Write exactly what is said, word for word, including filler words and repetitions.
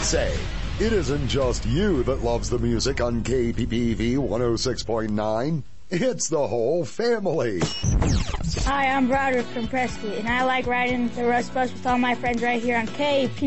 say, it isn't just you that loves the music on K P P V one oh six point nine. It's the whole family. Hi, I'm Broderick from Prescott, and I like riding the Rust Bus with all my friends right here on K P P V.